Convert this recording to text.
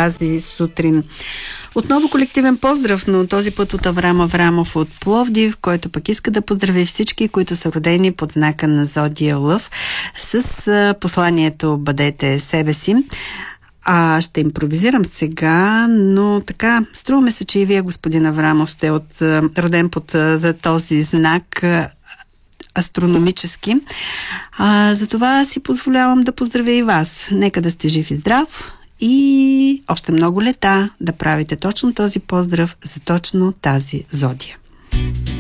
тази сутрин. Отново колективен поздрав, но този път от Аврам Аврамов от Пловдив, който пък иска да поздрави всички, които са родени под знака на зодия Лъв, с посланието "Бъдете себе си". Ще импровизирам сега, но така, струва се, че и вие, господин Аврамов, сте роден под този знак астрономически. Затова си позволявам да поздравя и вас. Нека да сте жив и здрав и още много лета да правите точно този поздрав за точно тази зодия.